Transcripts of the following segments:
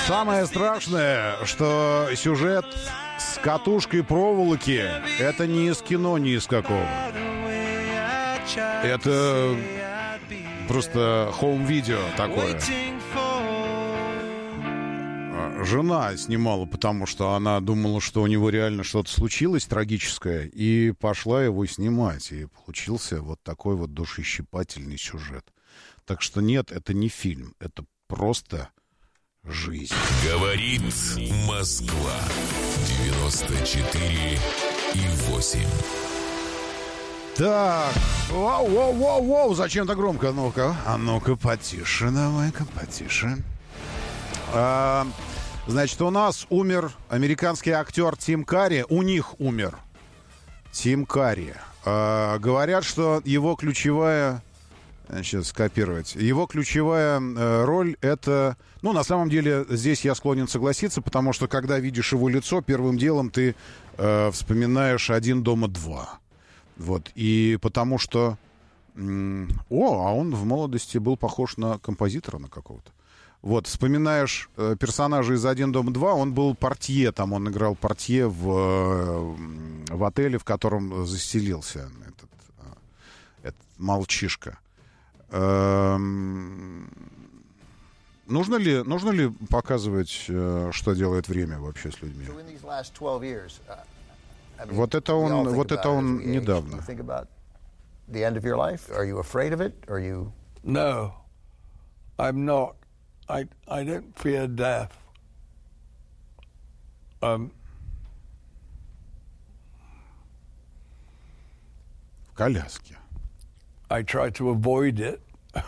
Самое страшное, что сюжет с катушкой проволоки — это не из кино, ни из какого. Это просто хоум-видео такое. Жена снимала, потому что она думала, что у него реально что-то случилось трагическое, и пошла его снимать. И получился вот такой вот душещипательный сюжет. Так что нет, это не фильм, это просто жизнь. Говорит Москва. 94,8. Так, воу, зачем так громко? А ну-ка, потише, давай-ка, потише. Значит, у нас умер американский актер Тим Карри. У них умер Тим Карри. Говорят, что его ключевая... Сейчас скопировать. Его ключевая роль — это... Ну, на самом деле, здесь я склонен согласиться, потому что, когда видишь его лицо, первым делом ты вспоминаешь «Один дома два». Вот. И потому что... а он в молодости был похож на композитора на какого-то. Вот, вспоминаешь персонажа из «Один дома два», он был портье, там он играл портье в отеле, в котором заселился этот мальчишка. Нужно ли показывать, что делает время вообще с людьми? Вот это он недавно. No, I'm not. I don't fear death. В коляске. I try to avoid it.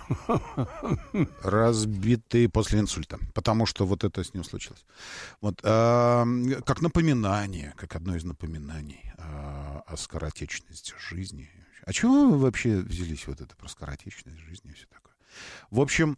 Разбитый после инсульта. Потому что вот это с ним случилось. Вот, как напоминание, как одно из напоминаний о скоротечности жизни. А чего вы вообще взялись вот это про скоротечность жизни и все такое? В общем,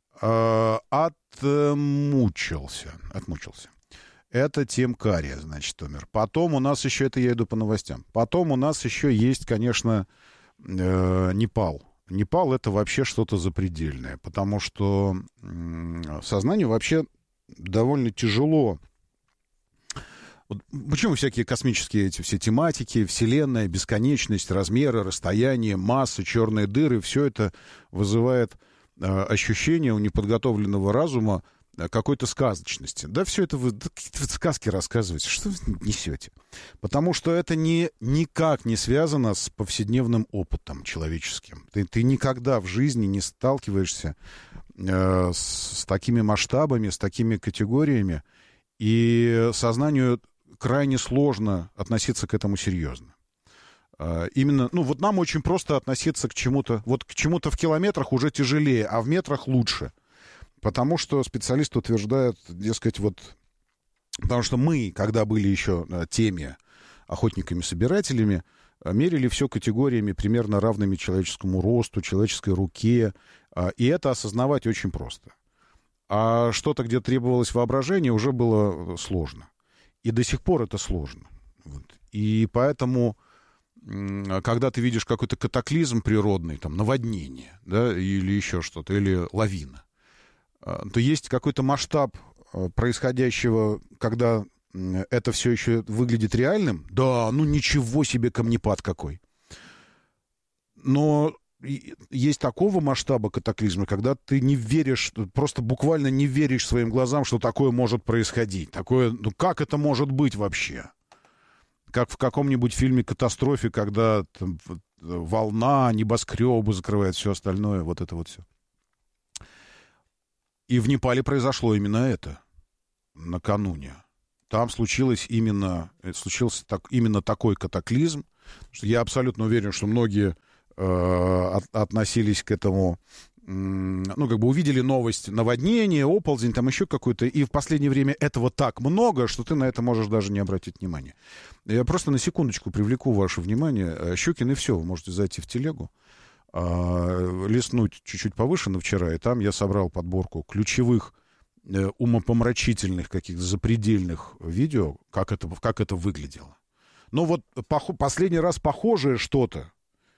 отмучился. Это Тим Карри, значит, умер. Потом у нас еще, это я иду по новостям. Потом у нас еще есть, конечно, Непал. Непал — это вообще что-то запредельное, потому что сознанию вообще довольно тяжело. Вот почему всякие космические эти все тематики, вселенная, бесконечность, размеры, расстояние, массы, черные дыры, все это вызывает ощущение у неподготовленного разума какой-то сказочности. Да все это вы какие-то сказки рассказываете. Что вы несете? Потому что это никак не связано с повседневным опытом человеческим. Ты никогда в жизни не сталкиваешься с такими масштабами, с такими категориями, и сознанию крайне сложно относиться к этому серьезно. Именно, вот нам очень просто относиться к чему-то. Вот к чему-то в километрах уже тяжелее, а в метрах лучше. Потому что специалисты утверждают, дескать, потому что мы, когда были еще теми охотниками-собирателями, мерили все категориями, примерно равными человеческому росту, человеческой руке, и это осознавать очень просто. А что-то, где требовалось воображение, уже было сложно. И до сих пор это сложно. Вот. И поэтому, когда ты видишь какой-то катаклизм природный, там, наводнение, да, или еще что-то, или лавина, то есть какой-то масштаб происходящего, когда это все еще выглядит реальным. Да, ничего себе камнепад какой. Но есть такого масштаба катаклизма, когда ты не веришь, просто буквально не веришь своим глазам, что такое может происходить. Такое, как это может быть вообще? Как в каком-нибудь фильме «Катастрофе», когда там волна, небоскребы закрывает все остальное, вот это вот все. И в Непале произошло именно это накануне. Там случился именно такой катаклизм, что я абсолютно уверен, что многие относились к этому, увидели новость, наводнение, оползень, там еще какой-то, и в последнее время этого так много, что ты на это можешь даже не обратить внимания. Я просто на секундочку привлеку ваше внимание. Щукин и все, вы можете зайти в телегу, листнуть чуть-чуть повыше вчера, и там я собрал подборку ключевых умопомрачительных, каких-то запредельных видео, как это выглядело. Но вот последний раз похожее что-то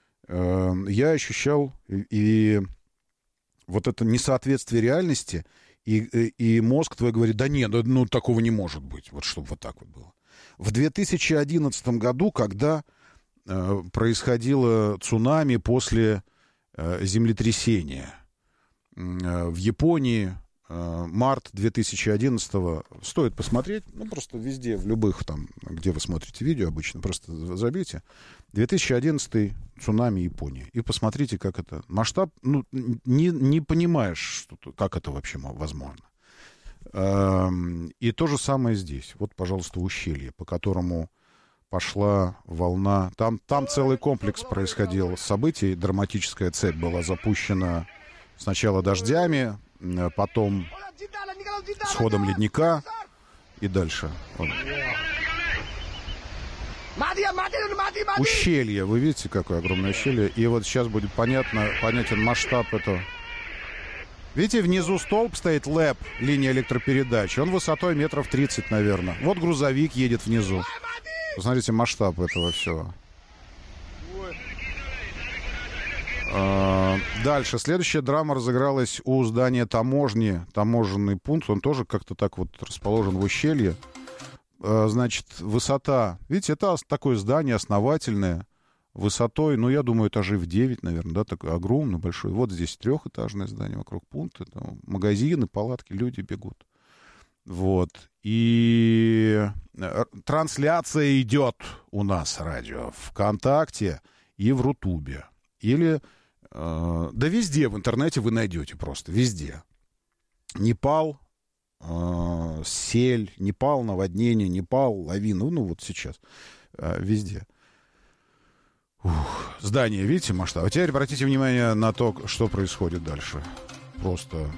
я ощущал, и вот это несоответствие реальности и мозг твой говорит, да нет, ну такого не может быть, вот чтобы вот так вот было. В 2011 году, когда происходило цунами после землетрясения в Японии, март 2011-го, стоит посмотреть, ну, просто везде, в любых там, где вы смотрите видео обычно, просто забейте, 2011 цунами Японии, и посмотрите, как это, масштаб, ну, не понимаешь, как это вообще возможно. И то же самое здесь, вот, пожалуйста, ущелье, по которому пошла волна, там целый комплекс происходил событий, драматическая цепь была запущена сначала дождями, потом сходом ледника и дальше. Вот. Ущелье, вы видите, какое огромное ущелье? И вот сейчас будет понятен масштаб этого. Видите, внизу столб стоит ЛЭП, линия электропередач. Он высотой метров 30, наверное. Вот грузовик едет внизу. Посмотрите масштаб этого всего. Дальше. Следующая драма разыгралась у здания таможни. Таможенный пункт. Он тоже как-то так вот расположен в ущелье. Значит, высота. Видите, это такое здание основательное. Высотой, ну, я думаю, этажей в 9, наверное, да, такое огромное, большое. Вот здесь трехэтажное здание вокруг пункта. Там магазины, палатки, люди бегут. Вот. И трансляция идет у нас, радио, ВКонтакте и в Рутубе. Или, да везде в интернете вы найдете просто, везде. Непал, сель, Непал, наводнение, Непал, лавина, ну вот сейчас, везде. Здание, видите, масштаб? А теперь обратите внимание на то, что происходит дальше. Просто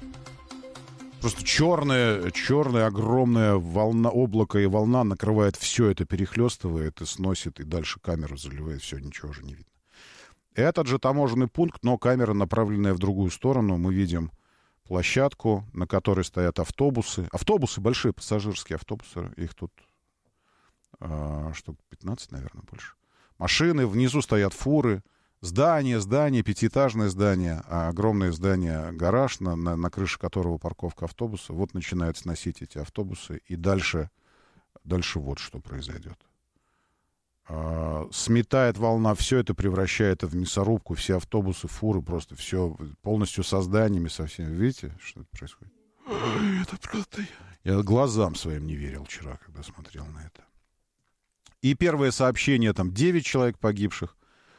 черная огромная волна, облако и волна накрывает все это, перехлестывает и сносит, и дальше камеру заливает, все, ничего уже не видно. Этот же таможенный пункт, но камера, направленная в другую сторону. Мы видим площадку, на которой стоят автобусы. Автобусы, большие пассажирские автобусы. Их тут штук 15, наверное, больше. Машины, внизу стоят фуры. Здание, пятиэтажное здание, огромное здание, гараж, на крыше которого парковка автобуса. Вот начинают сносить эти автобусы. И дальше вот что произойдет. Сметает волна, все это превращает в мясорубку, все автобусы, фуры, просто все полностью со зданиями, со всеми. Видите, что это происходит? Это просто... Я глазам своим не верил вчера, когда смотрел на это. И первое сообщение, там, 9 человек погибших,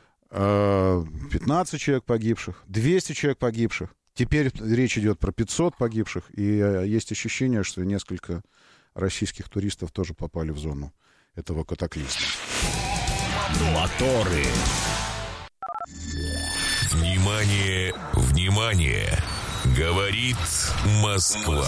15 человек погибших, 200 человек погибших. Теперь речь идет про 500 погибших, и есть ощущение, что несколько российских туристов тоже попали в зону этого катаклизма. Моторы. Внимание, внимание! Говорит Москва.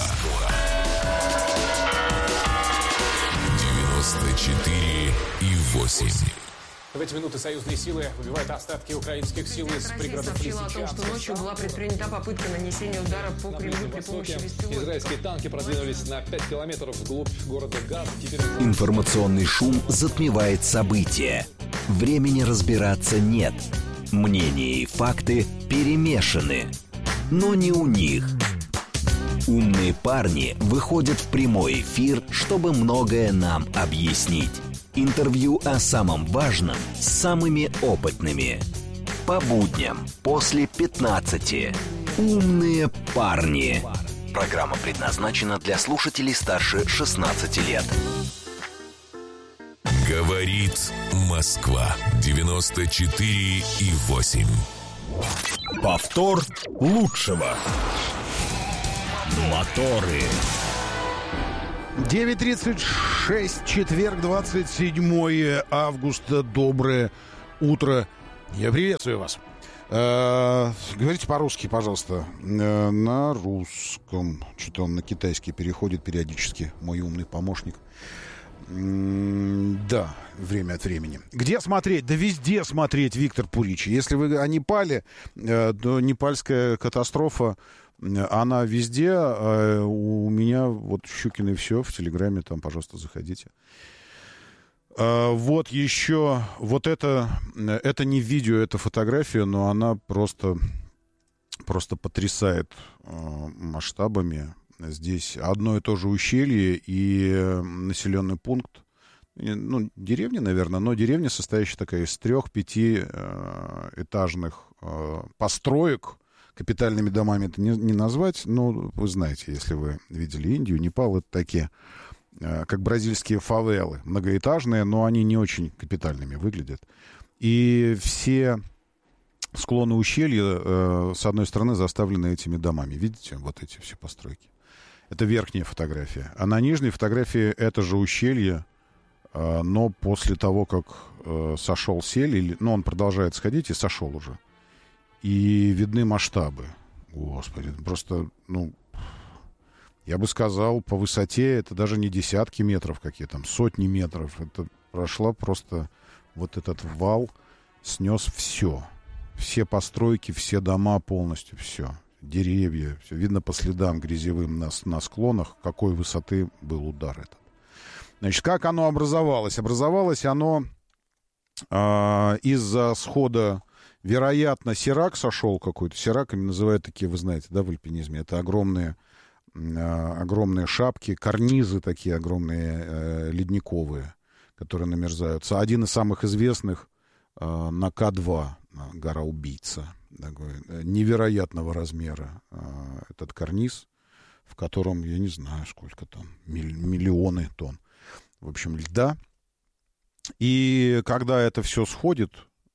94,8. В эти минуты союзные силы выбивают остатки украинских сил из пригородов Лисичанска. Сообщила о том, что ночью была предпринята попытка нанесения удара по Кремлю при помощи беспилотников. Израильские танки продвинулись на 5 километров вглубь города Газ. Информационный шум затмевает события. Времени разбираться нет. Мнения и факты перемешаны. Но не у них. Умные парни выходят в прямой эфир, чтобы многое нам объяснить. Интервью о самом важном с самыми опытными. По будням после 15. Умные парни. Программа предназначена для слушателей старше 16 лет. Говорит Москва. 94,8. Повтор лучшего. Моторы. 9:36, четверг, 27 августа. Доброе утро. Я приветствую вас. Говорите по-русски, пожалуйста. На русском. Что-то он на китайский переходит периодически, мой умный помощник. Да, время от времени. Где смотреть? Да везде смотреть, Виктор Пуричи. Если вы о Непале, то непальская катастрофа, она везде. У меня вот Щукин и все в Телеграме, там, пожалуйста, заходите. Вот еще, вот это не видео, это фотография, но она просто просто потрясает масштабами. Здесь одно и то же ущелье и населенный пункт, ну, деревня, наверное, но деревня, состоящая такая из 3-5 этажных построек. Капитальными домами это не назвать, но вы знаете, если вы видели Индию, Непал, это такие, как бразильские фавелы, многоэтажные, но они не очень капитальными выглядят. И все склоны ущелья, с одной стороны, заставлены этими домами. Видите, вот эти все постройки. Это верхняя фотография. А на нижней фотографии это же ущелье, но после того, как сошел сель, ну, он продолжает сходить и сошел уже. И видны масштабы. Господи, просто, ну, я бы сказал, по высоте это даже не десятки метров какие там, сотни метров. Это прошла просто вот этот вал, снес все. Все постройки, все дома полностью, все. Деревья, все. Видно по следам грязевым на склонах, какой высоты был удар этот. Значит, как оно образовалось? Образовалось оно из-за схода, вероятно, сирак сошел какой-то. Сираками называют такие, вы знаете, да, в альпинизме. Это огромные шапки, карнизы такие огромные, ледниковые, которые намерзаются. Один из самых известных на К2, гора-убийца. Такой, невероятного размера этот карниз, в котором, я не знаю, сколько там, миллионы тонн, в общем, льда. И когда это все сходит,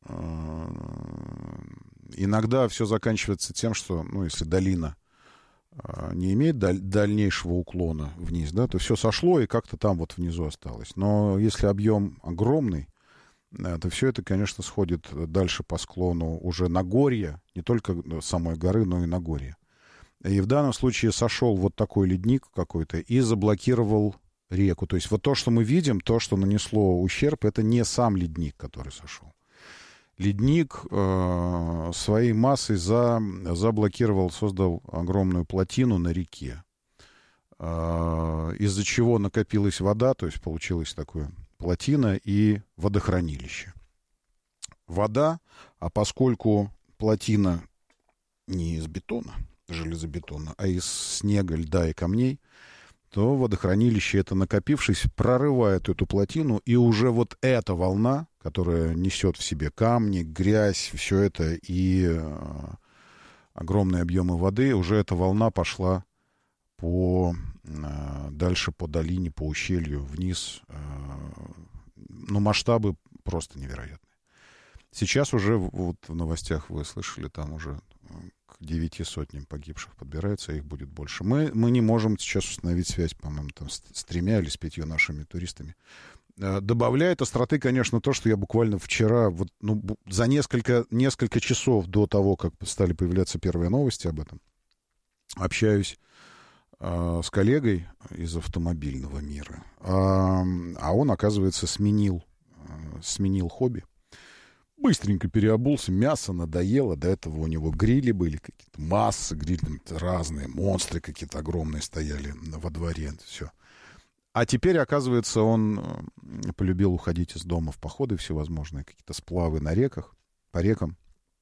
иногда все заканчивается тем, что, ну, если долина не имеет дальнейшего уклона вниз, да, то все сошло и как-то там вот внизу осталось. Но если объем огромный, то все это, конечно, сходит дальше по склону уже Нагорья, не только самой горы, но и Нагорья. И в данном случае сошел вот такой ледник какой-то и заблокировал реку. То есть вот то, что мы видим, то, что нанесло ущерб, это не сам ледник, который сошел. Ледник своей массой заблокировал, создал огромную плотину на реке, из-за чего накопилась вода, то есть получилась такая плотина и водохранилище. Вода, а поскольку плотина не из бетона, железобетона, а из снега, льда и камней, то водохранилище, это накопившись, прорывает эту плотину, и уже вот эта волна, которая несет в себе камни, грязь, все это и огромные объемы воды, уже эта волна пошла дальше по долине, по ущелью, вниз. Но масштабы просто невероятные. Сейчас уже, вот в новостях вы слышали, там уже к 900 погибших подбирается, а их будет больше. Мы не можем сейчас установить связь, по-моему, там, с 3 или с 5 нашими туристами. Добавляет остроты, конечно, то, что я буквально вчера, вот, ну, за несколько часов до того, как стали появляться первые новости об этом, общаюсь с коллегой из автомобильного мира. А он, оказывается, сменил хобби. Быстренько переобулся, мясо надоело. До этого у него грили были, какие-то массы, грили разные, монстры какие-то огромные стояли во дворе. Все. А теперь, оказывается, он полюбил уходить из дома в походы всевозможные, какие-то сплавы на реках, по рекам,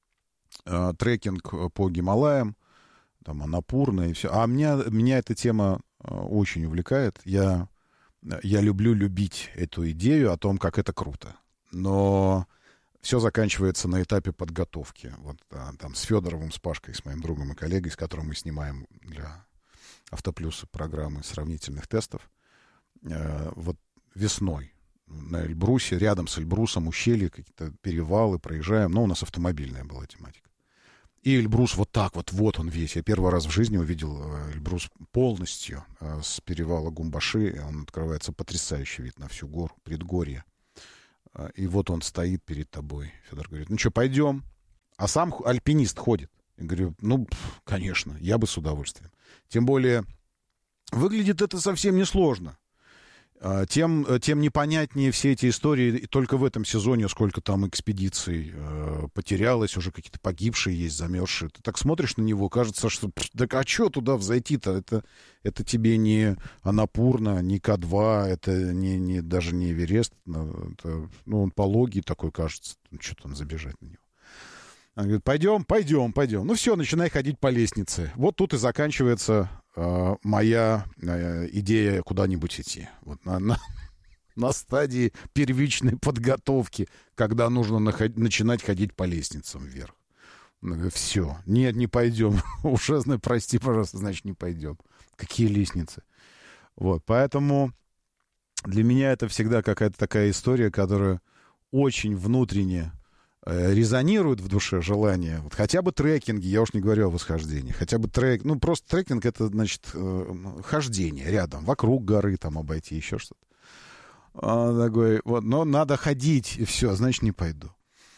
трекинг по Гималаям, там, Анапурна и все. А меня эта тема очень увлекает. Я люблю любить эту идею о том, как это круто. Но все заканчивается на этапе подготовки. Вот там с Федоровым, с Пашкой, с моим другом и коллегой, с которым мы снимаем для Автоплюса программы сравнительных тестов. Вот весной на Эльбрусе, рядом с Эльбрусом, ущелье, какие-то перевалы проезжаем. Но у нас автомобильная была тематика. И Эльбрус вот так вот он весь. Я первый раз в жизни увидел Эльбрус полностью с перевала Гумбаши. Он открывается, потрясающий вид на всю гору, предгорье. И вот он стоит перед тобой. Федор говорит, ну что, пойдем? А сам альпинист ходит. Я говорю, ну, конечно, я бы с удовольствием. Тем более, выглядит это совсем несложно. Тем непонятнее все эти истории. И только в этом сезоне сколько там экспедиций потерялось, уже какие-то погибшие есть, замерзшие. Ты так смотришь на него, кажется, что так а что туда взойти-то? Это тебе не Анапурна, не К2, это даже не Эверест. Это, ну, он пологий такой, кажется. Ну, что там забежать на него. Она говорит, пойдем. Ну все, начинай ходить по лестнице. Вот тут и заканчивается моя идея куда-нибудь идти. Вот на стадии первичной подготовки, когда нужно начинать ходить по лестницам вверх. Она говорит, все, нет, не пойдем. Ужасно, прости, пожалуйста, значит, не пойдем. Какие лестницы? Вот, поэтому для меня это всегда какая-то такая история, которая очень внутренне резонирует в душе желание. Вот хотя бы трекинги, я уж не говорю о восхождении, хотя бы ну, просто трекинг — это, значит, хождение рядом, вокруг горы там обойти, еще что-то. Такой, вот, но надо ходить, и все, значит, не пойду.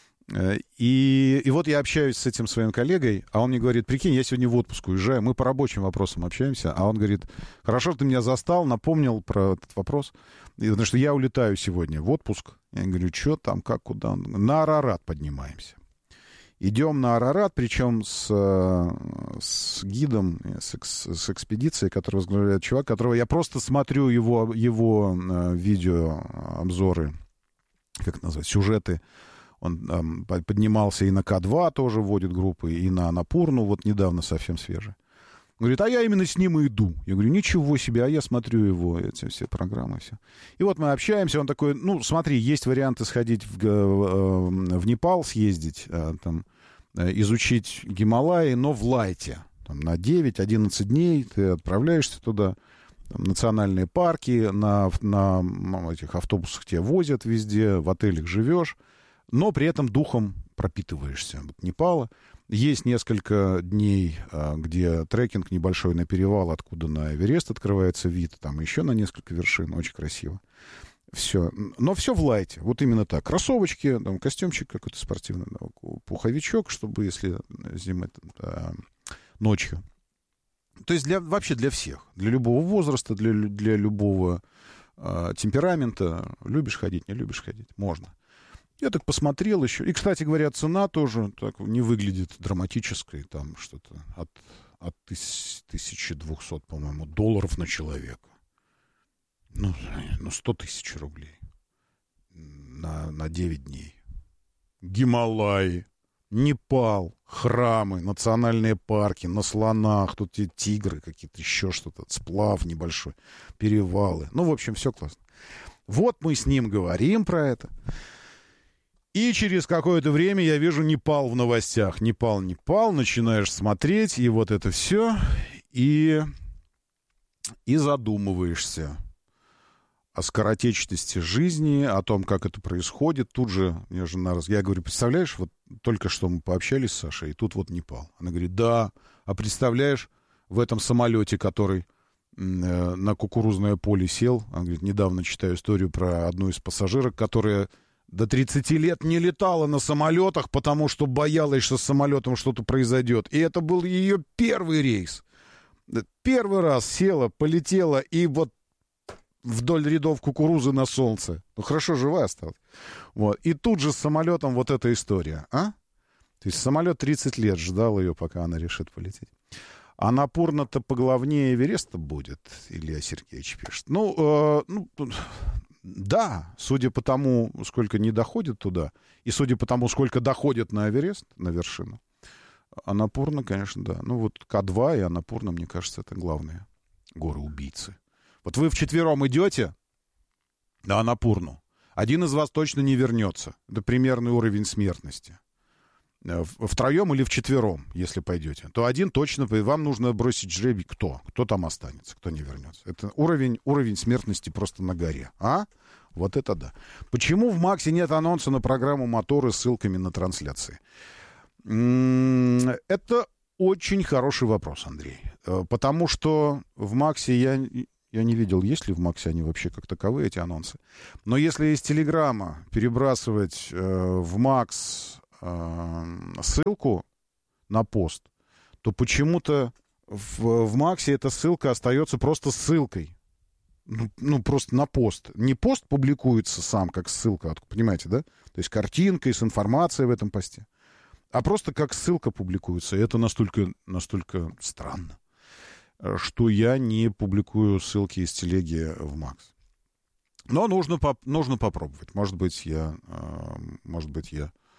И вот я общаюсь с этим своим коллегой, а он мне говорит, прикинь, я сегодня в отпуск уезжаю, мы по рабочим вопросам общаемся, а он говорит, хорошо, ты меня застал, напомнил про этот вопрос, потому что я улетаю сегодня в отпуск. Я говорю, что там, как, куда? На Арарат поднимаемся. Идем на Арарат, причем с гидом, с экспедицией, который возглавляет чувак, которого я просто смотрю его видеообзоры, как это назвать, сюжеты. Он поднимался и на К2 тоже водит группы, и на Анапурну, вот недавно совсем свежий. Говорит, а я именно с ним и иду. Я говорю, ничего себе, а я смотрю его, эти все программы, все. И вот мы общаемся, он такой, ну, смотри, есть варианты сходить в Непал, съездить, там, изучить Гималаи, но в лайте. Там, на 9-11 дней ты отправляешься туда, там, национальные парки, на этих автобусах тебя возят везде, в отелях живешь, но при этом духом пропитываешься. Вот Непала. Есть несколько дней, где трекинг небольшой на перевал, откуда на Эверест открывается вид, там еще на несколько вершин, очень красиво. Все. Но все в лайте, вот именно так. Кроссовочки, там, костюмчик какой-то спортивный, пуховичок, чтобы, если зимой, ночью. То есть вообще для всех, для любого возраста, для любого темперамента. Любишь ходить, не любишь ходить, можно. Я так посмотрел еще. И, кстати говоря, цена тоже так не выглядит драматической. Там что-то от 1200, по-моему, долларов на человека. Ну 100 тысяч рублей на 9 дней. Гималаи, Непал, храмы, национальные парки, на слонах, тут и тигры какие-то, еще что-то, сплав небольшой, перевалы. Ну, в общем, все классно. Вот мы с ним говорим про это. И через какое-то время я вижу Непал в новостях. Непал, начинаешь смотреть, и вот это все, и задумываешься о скоротечности жизни, о том, как это происходит. Тут же, я говорю, представляешь, вот только что мы пообщались с Сашей, и тут вот Непал. Она говорит, да, а представляешь, в этом самолете, который на кукурузное поле сел, она говорит, недавно читаю историю про одну из пассажирок, которая до 30 лет не летала на самолетах, потому что боялась, что с самолетом что-то произойдет. И это был ее первый рейс. Первый раз села, полетела, и вот вдоль рядов кукурузы на солнце. Ну, хорошо, жива осталась. Вот. И тут же с самолетом вот эта история. То есть самолет 30 лет ждал ее, пока она решит полететь. А Анапурна-то поглавнее Эвереста будет, Илья Сергеевич пишет. Да, судя по тому, сколько не доходит туда, и судя по тому, сколько доходит на Эверест, на вершину, Анапурна, конечно, да. Ну вот К2 и Анапурна, мне кажется, это главные горы-убийцы. Вот вы вчетвером идете на Анапурну, один из вас точно не вернется. Это примерный уровень смертности. Втроем или вчетвером, если пойдете, то один точно, вам нужно бросить жребий, кто там останется, кто не вернется. Это уровень смертности просто на горе. Вот это да. Почему в Максе нет анонса на программу «Моторы» с ссылками на трансляции? Это очень хороший вопрос, Андрей. Потому что в Максе я не видел, есть ли в Максе они вообще как таковые, эти анонсы. Но если из Телеграма перебрасывать в Макс ссылку на пост, то почему-то в Максе эта ссылка остается просто ссылкой. Ну, просто на пост. Не пост публикуется сам, как ссылка, понимаете, да? То есть картинкой с информацией в этом посте. А просто как ссылка публикуется. И это настолько странно, что я не публикую ссылки из телеги в Макс. Но нужно попробовать. Может быть, я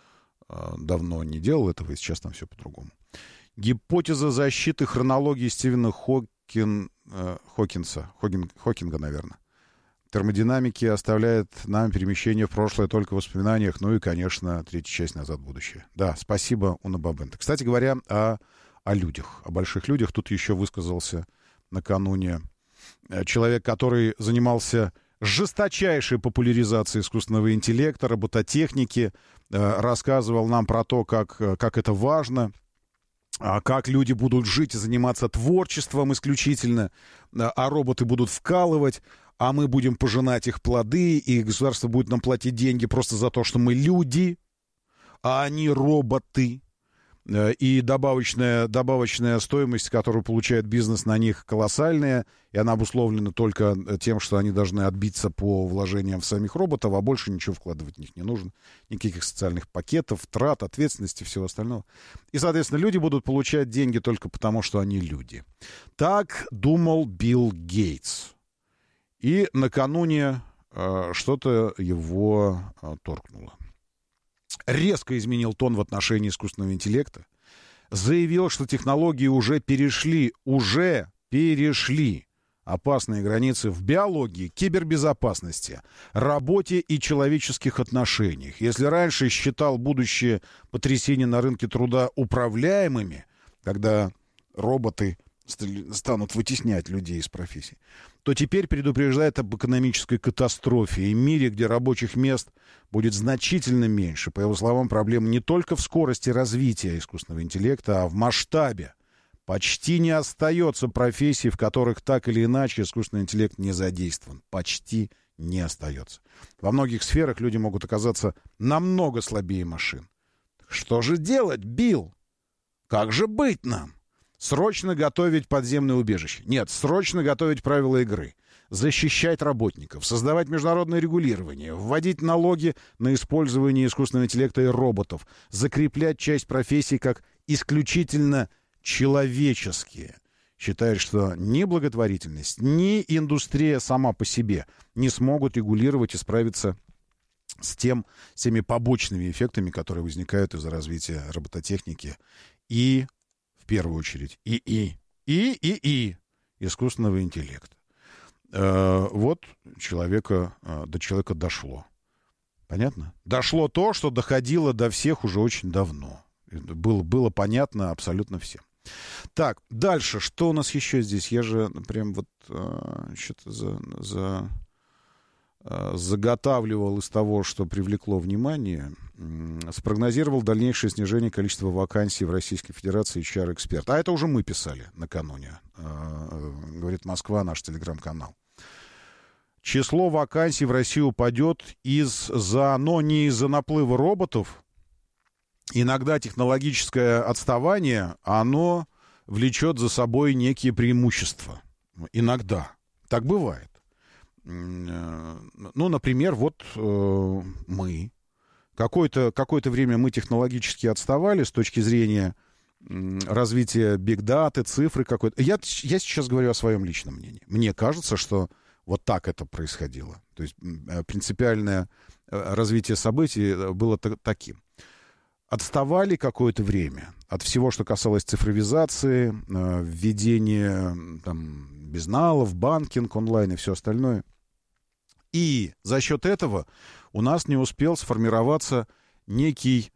давно не делал этого, и сейчас там все по-другому. Гипотеза защиты хронологии Стивена Хокинга, наверное. Термодинамики оставляет нам перемещение в прошлое только в воспоминаниях, ну и, конечно, третья часть «Назад в будущее». Да, спасибо, Уна Бабенко. Кстати говоря, о людях, о больших людях. Тут еще высказался накануне человек, который занимался жесточайшей популяризацией искусственного интеллекта, робототехники, рассказывал нам про то, как это важно, как люди будут жить и заниматься творчеством исключительно, а роботы будут вкалывать, а мы будем пожинать их плоды, и государство будет нам платить деньги просто за то, что мы люди, а они роботы. И добавочная стоимость, которую получает бизнес на них, колоссальная, и она обусловлена только тем, что они должны отбиться по вложениям в самих роботов, а больше ничего вкладывать в них не нужно. Никаких социальных пакетов, трат, ответственности, всего остального. И, соответственно, люди будут получать деньги только потому, что они люди. Так думал Билл Гейтс. И накануне что-то его торкнуло. Резко изменил тон в отношении искусственного интеллекта, заявил, что технологии уже перешли опасные границы в биологии, кибербезопасности, работе и человеческих отношениях. Если раньше считал будущее потрясения на рынке труда управляемыми, когда роботы станут вытеснять людей из профессий, то теперь предупреждает об экономической катастрофе и мире, где рабочих мест будет значительно меньше. По его словам, проблема не только в скорости развития искусственного интеллекта, а в масштабе. Почти не остается профессий, в которых так или иначе искусственный интеллект не задействован. Почти не остается. Во многих сферах люди могут оказаться намного слабее машин. Что же делать, Билл? Как же быть нам? Срочно готовить подземное убежище. Нет, срочно готовить правила игры. Защищать работников, создавать международное регулирование, вводить налоги на использование искусственного интеллекта и роботов, закреплять часть профессий как исключительно человеческие. Считает, что ни благотворительность, ни индустрия сама по себе не смогут регулировать и справиться с теми побочными эффектами, которые возникают из-за развития робототехники и в первую очередь, искусственного интеллекта. Вот до человека дошло. Понятно? Дошло то, что доходило до всех уже очень давно. Было понятно абсолютно всем. Так, дальше. Что у нас еще здесь? Я же прям вот что-то заготавливал из того, что привлекло внимание. Спрогнозировал дальнейшее снижение количества вакансий в Российской Федерации HR-эксперт. А это уже мы писали накануне. Говорит Москва, наш телеграм-канал. Число вакансий в России упадет но не из-за наплыва роботов. Иногда технологическое отставание, оно влечет за собой некие преимущества. Иногда. Так бывает. Ну, например, вот мы. Какое-то время мы технологически отставали с точки зрения развития биг-даты, цифры какой-то. Я сейчас говорю о своем личном мнении. Мне кажется, что вот так это происходило. То есть принципиальное развитие событий было таким. Отставали какое-то время от всего, что касалось цифровизации, введения безналов, банкинг онлайн и все остальное. И за счет этого у нас не успел сформироваться некая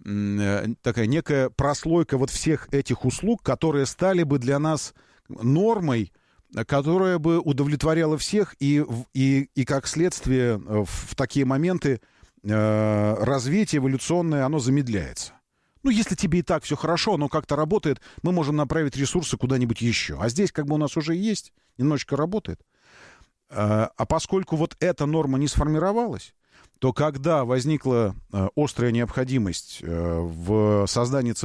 прослойка вот всех этих услуг, которые стали бы для нас нормой, которая бы удовлетворяла всех, и как следствие в такие моменты развитие эволюционное, оно замедляется. Ну, если тебе и так все хорошо, оно как-то работает, мы можем направить ресурсы куда-нибудь еще. А здесь как бы у нас уже есть, немножечко работает. А поскольку вот эта норма не сформировалась, то когда возникла острая необходимость в создании